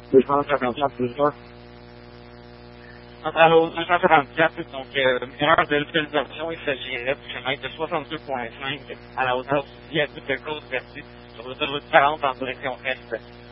254 plus 1. Entre au 254, donc erreur de localisation, il s'agirait du kilomètre de 62,5 à la hauteur du viaduc de Côte-Vertu sur l'autoroute 40 en direction est.